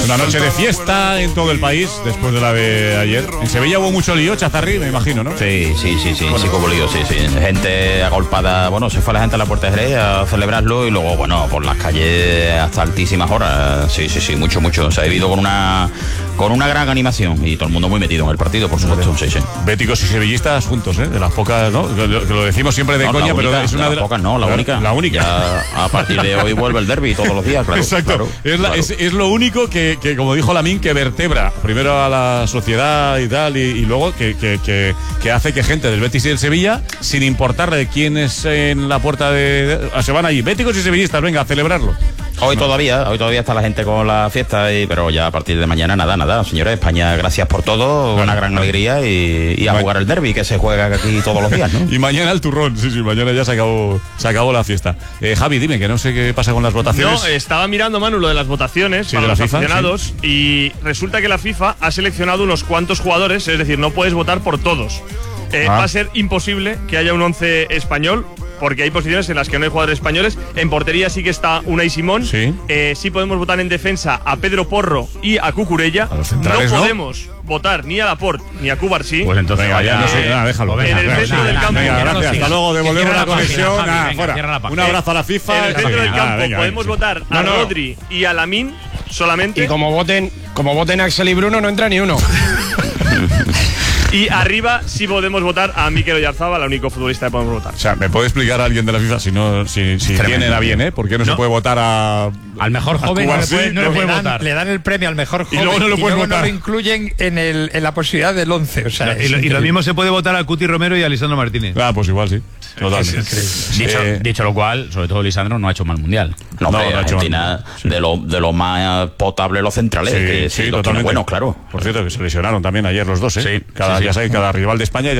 Una noche de fiesta en todo el país después de la de ayer. En Sevilla hubo mucho lío, Chazarri, me imagino, ¿no? Sí, como lío, sí. Gente agolpada, bueno, se fue la gente a la Puerta de Jerez a celebrarlo y luego, bueno, por las calles hasta altísimas horas. Sí, mucho. Se ha vivido con una gran animación y todo el mundo muy metido en el partido, por supuesto. Sí. Béticos y sevillistas juntos, ¿eh? De las pocas, ¿no? Que lo decimos siempre de coña, pero es una de las pocas, no, la única. La única. Ya, a partir de hoy vuelve el derbi todos los días, claro. Exacto. Claro. Es lo único que, como dijo Lamín, que vertebra primero a la sociedad y tal, y luego que hace que gente del Betis y del Sevilla, sin importarle quién es en la puerta se van allí, béticos y sevillistas, venga, a celebrarlo. Hoy todavía está la gente con la fiesta, pero ya a partir de mañana nada. Señores, España, gracias por todo, una gran alegría y a jugar el derbi que se juega aquí todos los días, ¿no? Y mañana el turrón, sí, mañana ya se acabó la fiesta. Javi, dime, que no sé qué pasa con las votaciones. No, estaba mirando, Manu, lo de las votaciones para los aficionados, y resulta que la FIFA ha seleccionado unos cuantos jugadores, es decir, no puedes votar por todos. Va a ser imposible que haya un 11 español, porque hay posiciones en las que no hay jugadores españoles. En portería sí que está Unai Simón. Sí podemos votar en defensa a Pedro Porro y a Cucurella. No podemos votar ni a Laporte ni a Cubarsí. Pues entonces déjalo. En el centro del campo. Gracias. Hasta luego, devolvemos la conexión. Fuera. Un abrazo a la FIFA. En el centro del campo podemos votar a Rodri y a Lamín solamente. Y como voten Axel y Bruno, no entra ni uno. Y arriba sí podemos votar a Mikel Oyarzabal, el único futbolista que podemos votar. O sea, ¿me puede explicar a alguien de la FIFA si viene a bien, ¿por qué no se puede votar al mejor joven? No le puede votar. Le dan el premio al mejor joven y luego no lo pueden votar. No lo incluyen en la posibilidad del 11. O sea, y lo mismo se puede votar a Cuti Romero y a Lisandro Martínez. Pues igual sí. Totalmente. Dicho lo cual, sobre todo Lisandro no ha hecho mal mundial. No, Argentina, de lo más potable los centrales. Sí, totalmente. Bueno, claro. Por cierto, que se lesionaron también ayer los dos, ¿eh? Sí, cada rival de España